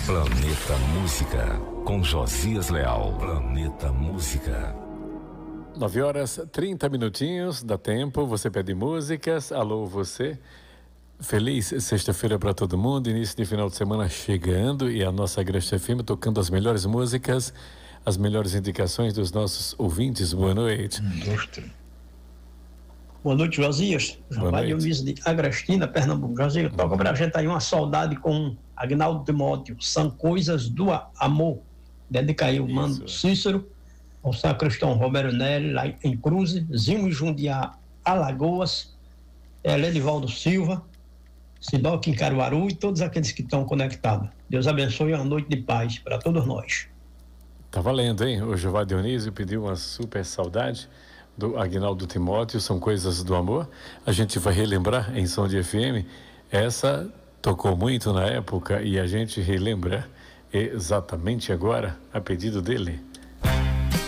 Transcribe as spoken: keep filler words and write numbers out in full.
Planeta Música, com Josias Leal. Planeta Música. nove horas, trinta minutinhos, dá tempo, você pede músicas. Alô, você. Feliz sexta-feira para todo mundo, início de final de semana chegando e a nossa Agreste F M tocando as melhores músicas, as melhores indicações dos nossos ouvintes. Boa noite. Boa noite, Josias. João Dionísio de Agrestina, Pernambuco. Josias, toca pra gente aí uma saudade com Agnaldo Timóteo. São coisas do amor. Dedica aí o mano Cícero, ao sacristão Roberto Nelly, lá em Cruz, Zinho e Jundiá, Alagoas, Ledivaldo Silva, Sidoc em Caruaru e todos aqueles que estão conectados. Deus abençoe, uma noite de paz para todos nós. Tá valendo, hein? O Jeová Dionísio pediu uma super saudade do Agnaldo Timóteo, São Coisas do Amor. A gente vai relembrar em som de F M. Essa tocou muito na época e a gente relembra exatamente agora a pedido dele.